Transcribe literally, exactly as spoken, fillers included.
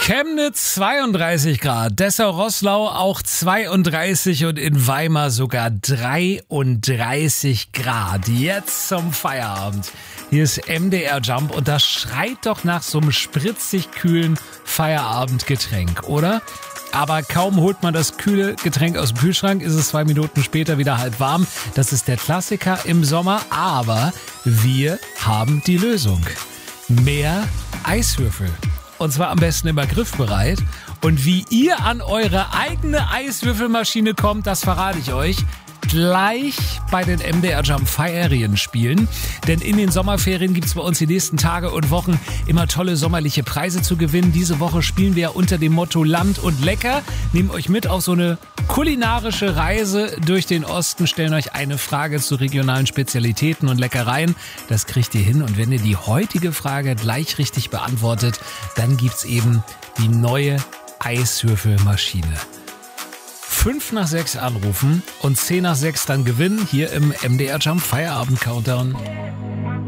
Chemnitz zweiunddreißig Grad, Dessau-Roßlau auch zweiunddreißig und in Weimar sogar dreiunddreißig Grad. Jetzt zum Feierabend. Hier ist M D R Jump und das schreit doch nach so einem spritzig kühlen Feierabendgetränk, oder? Aber kaum holt man das kühle Getränk aus dem Kühlschrank, ist es zwei Minuten später wieder halb warm. Das ist der Klassiker im Sommer, aber wir haben die Lösung. Mehr Eiswürfel. Und zwar am besten immer griffbereit. Und wie ihr an eure eigene Eiswürfelmaschine kommt, das verrate ich euch gleich bei den M D R Jump Ferienspielen. Denn in den Sommerferien gibt es bei uns die nächsten Tage und Wochen immer tolle sommerliche Preise zu gewinnen. Diese Woche spielen wir unter dem Motto Land und Lecker. Nehmen euch mit auf so eine kulinarische Reise durch den Osten, stellen euch eine Frage zu regionalen Spezialitäten und Leckereien. Das kriegt ihr hin und wenn ihr die heutige Frage gleich richtig beantwortet, dann gibt's eben die neue Eiswürfelmaschine. Fünf nach sechs anrufen und zehn nach sechs dann gewinnen hier im M D R Jump Feierabend Countdown.